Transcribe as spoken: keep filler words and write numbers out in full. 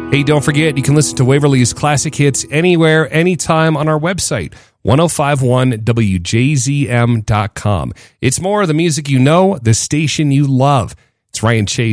Hey, don't forget, you can listen to Waverly's classic hits anywhere, anytime on our website, ten fifty-one W J Z M dot com. It's more of the music you know, the station you love. It's Ryan Chase.